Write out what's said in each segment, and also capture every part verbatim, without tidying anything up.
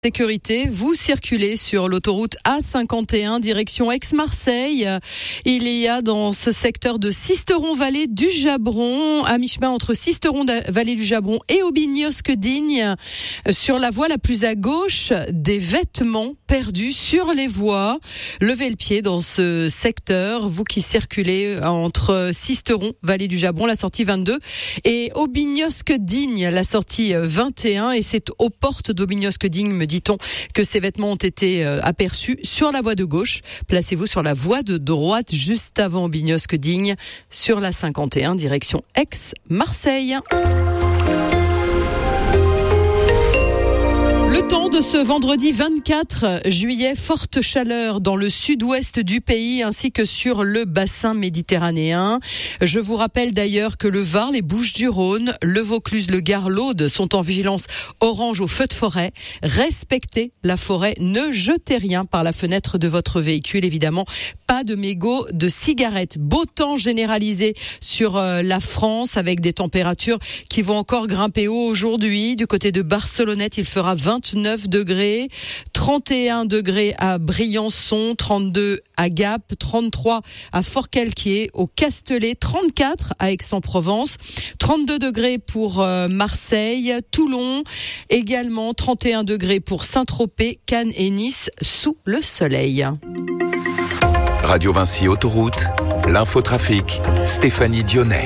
Sécurité, vous circulez sur l'autoroute A cinquante et un direction Aix-Marseille. Il y a dans ce secteur de Sisteron-Vallée du Jabron, à mi-chemin entre Sisteron-Vallée du Jabron et Aubignosc-Digne, sur la voie la plus à gauche, des vêtements perdus sur les voies. Levez le pied dans ce secteur, vous qui circulez entre Sisteron-Vallée du Jabron, la sortie vingt-deux, et Aubignosc-Digne, la sortie vingt et un, et c'est aux portes d'Aubignosc-Digne, me dit-on, que ces vêtements ont été euh, aperçus sur la voie de gauche. Placez-vous sur la voie de droite, juste avant Aubignosc-Digne, sur la cinquante et un, direction Aix-Marseille. Le temps de ce vendredi vingt-quatre juillet, forte chaleur dans le sud-ouest du pays ainsi que sur le bassin méditerranéen. Je vous rappelle d'ailleurs que le Var, les Bouches-du-Rhône, le Vaucluse, le Gard, l'Aude sont en vigilance orange au feu de forêt. Respectez la forêt, ne jetez rien par la fenêtre de votre véhicule, évidemment. Pas de mégots de cigarettes. Beau temps généralisé sur euh, la France avec des températures qui vont encore grimper haut aujourd'hui. Du côté de Barcelonnette, il fera vingt-neuf degrés, trente et un degrés à Briançon, trente-deux à Gap, trente-trois à Forcalquier, au Castellet, trente-quatre à Aix-en-Provence, trente-deux degrés pour euh, Marseille, Toulon, également trente et un degrés pour Saint-Tropez, Cannes et Nice sous le soleil. Radio Vinci Autoroute, l'infotrafic, Stéphanie Dionnet.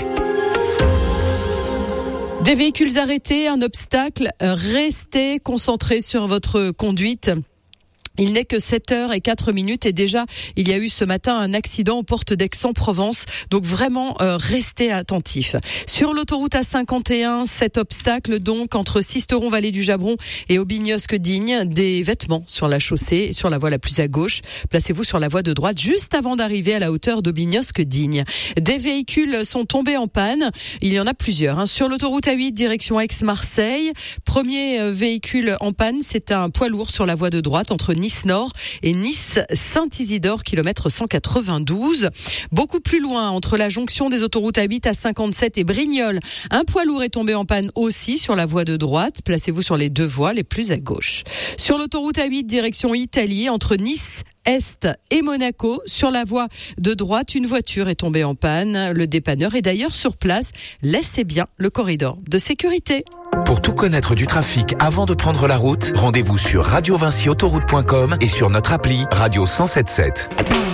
Des véhicules arrêtés, un obstacle, restez concentrés sur votre conduite. Il n'est que sept heures et quatre minutes et déjà il y a eu ce matin un accident aux portes d'Aix-en-Provence. Donc vraiment euh, restez attentifs. Sur l'autoroute A cinquante et un, cet obstacle donc entre Sisteron-Vallée du Jabron et Aubignosc-Digne, des vêtements sur la chaussée, sur la voie la plus à gauche. Placez-vous sur la voie de droite juste avant d'arriver à la hauteur d'Aubignosc-Digne. Des véhicules sont tombés en panne. Il y en a plusieurs. Hein. Sur l'autoroute A huit direction Aix-Marseille, premier euh, véhicule en panne, c'est un poids lourd sur la voie de droite entre Nice-Nord et Nice-Saint-Isidore, kilomètre cent quatre-vingt-douze. Beaucoup plus loin, entre la jonction des autoroutes A huit, A cinquante-sept et Brignoles, un poids lourd est tombé en panne aussi sur la voie de droite. Placez-vous sur les deux voies les plus à gauche. Sur l'autoroute A huit, direction Italie, entre Nice Est et Monaco, sur la voie de droite, une voiture est tombée en panne. Le dépanneur est d'ailleurs sur place. Laissez bien le corridor de sécurité. Pour tout connaître du trafic avant de prendre la route, rendez-vous sur radio vinci autoroute point com et sur notre appli Radio cent soixante-dix-sept.